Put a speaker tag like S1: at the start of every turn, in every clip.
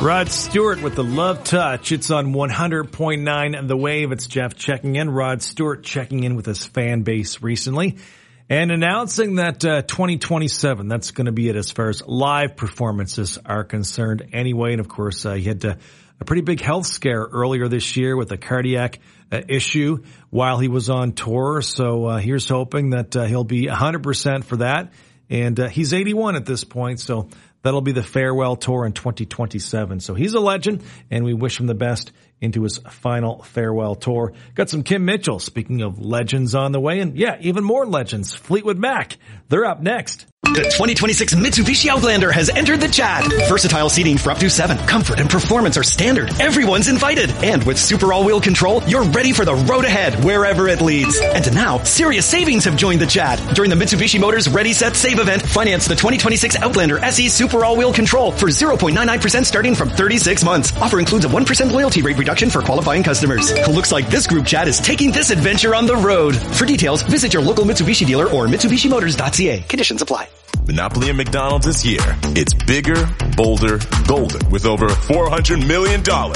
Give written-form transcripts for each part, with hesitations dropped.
S1: Rod Stewart with the Love Touch. It's on 100.9 The Wave. It's Jeff checking in. Rod Stewart checking in with his fan base recently and announcing that 2027, that's going to be it as far as live performances are concerned anyway. And of course, he had a pretty big health scare earlier this year with a cardiac issue while he was on tour. So here's hoping that he'll be 100% for that. And he's 81 at this point, so that'll be the farewell tour in 2027. So he's a legend, and we wish him the best into his final farewell tour. Got some Kim Mitchell, speaking of legends, on the way. And yeah, even more legends. Fleetwood Mac. They're up next.
S2: The 2026 Mitsubishi Outlander has entered the chat. Versatile seating for up to 7. Comfort and performance are standard. Everyone's invited. And with super all-wheel control, you're ready for the road ahead, wherever it leads. And now, serious savings have joined the chat. During the Mitsubishi Motors Ready, Set, Save event, finance the 2026 Outlander SE Super All-Wheel Control for 0.99% starting from 36 months. Offer includes a 1% loyalty rate reduction for qualifying customers. Looks like this group chat is taking this adventure on the road. For details, visit your local Mitsubishi dealer or MitsubishiMotors.ca. Conditions apply.
S3: Monopoly at McDonald's this year. It's bigger, bolder, golden with over $400 million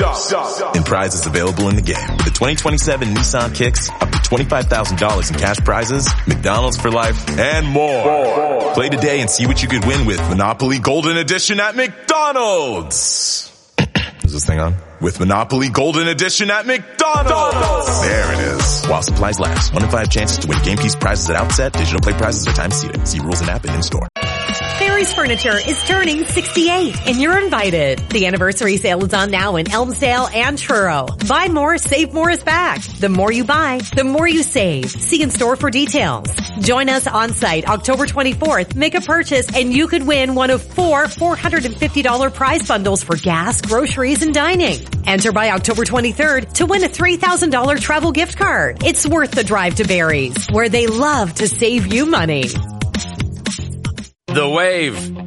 S3: in prizes available in the game. The 2027 Nissan Kicks, up to $25,000 in cash prizes, McDonald's for life, and more. Play today and see what you could win with Monopoly Golden Edition at McDonald's. Is this thing on? With Monopoly Golden Edition at McDonald's. There it is. While supplies last. 1 in 5 chances to win game piece prizes at outset. Digital play prizes are time seated. See rules and app and in-store.
S4: Barry's Furniture is turning 68 and you're invited. The anniversary sale is on now in Elmsdale and Truro. Buy more, save more is back. The more you buy, the more you save. See in store for details. Join us on site October 24th. Make a purchase and you could win one of 4 $450 prize bundles for gas, groceries, and dining. Enter by October 23rd to win a $3,000 travel gift card. It's worth the drive to Barry's, where they love to save you money.
S5: The Wave.